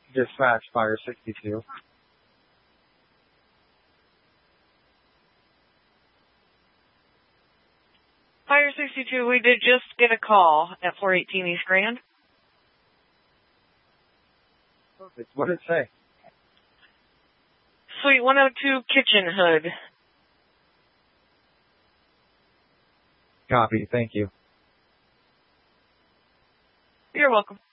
Dispatch Fire 62. Fire 62, we did just get a call at 418 East Grand. Perfect. What did it say? Suite 102 Kitchen Hood. Copy. Thank you. You're welcome.